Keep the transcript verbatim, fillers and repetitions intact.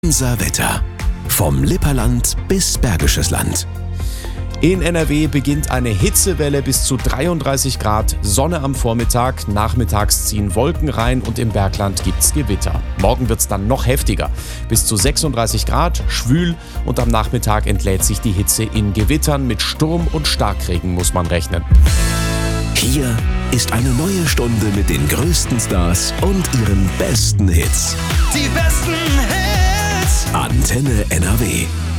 Unser Wetter. Vom Lipperland bis Bergisches Land. In N R W beginnt eine Hitzewelle bis zu dreiunddreißig Grad, Sonne am Vormittag, nachmittags ziehen Wolken rein und im Bergland gibt's Gewitter. Morgen wird's dann noch heftiger, bis zu sechsunddreißig Grad, schwül und am Nachmittag entlädt sich die Hitze in Gewittern. Mit Sturm und Starkregen muss man rechnen. Hier ist eine neue Stunde mit den größten Stars und ihren besten Hits. Die besten Hits. Antenne N R W.